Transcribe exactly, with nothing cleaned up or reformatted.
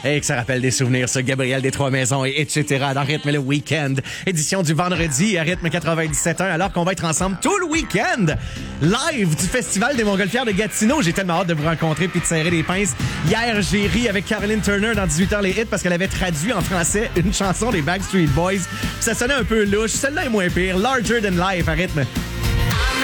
Et que ça rappelle des souvenirs, ça, Gabriel des Trois-Maisons, et etc. dans Rythme le Week-end. Édition du vendredi à Rythme quatre-vingt-dix-sept un, alors qu'on va être ensemble tout le week-end. Live du Festival des Montgolfières de Gatineau. J'ai tellement hâte de vous rencontrer puis de serrer les pinces. Hier, j'ai ri avec Caroline Turner dans dix-huit heures les hits parce qu'elle avait traduit en français une chanson des Backstreet Boys. Ça sonnait un peu louche. Celle-là est moins pire. Larger Than Life à Rythme.